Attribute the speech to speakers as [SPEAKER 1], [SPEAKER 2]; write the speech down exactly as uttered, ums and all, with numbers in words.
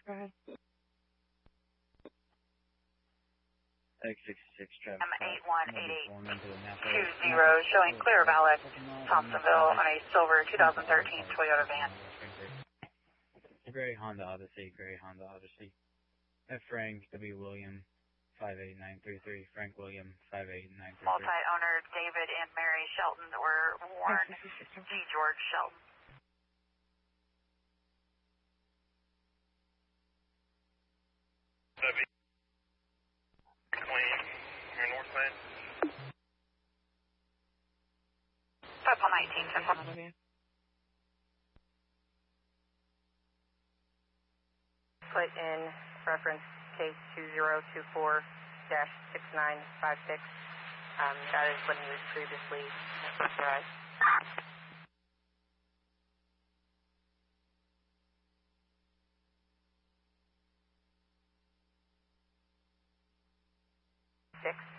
[SPEAKER 1] Go ahead.
[SPEAKER 2] X sixty-six traffic.
[SPEAKER 3] M eight one eight eight two zero, showing clear of Alex, Thompsonville on a silver two thousand thirteen Toyota van.
[SPEAKER 2] Gray Honda Odyssey, Gray Honda Odyssey. F. Frank W. William, five eight nine three three. Frank William, five eight nine three three.
[SPEAKER 3] Multi-owner David and Mary Shelton were Warren G. George Shelton. Five one nineteen, ten four.
[SPEAKER 4] Put in reference case two zero two four dash six nine five six. Um, that is what he was previously authorized. Six.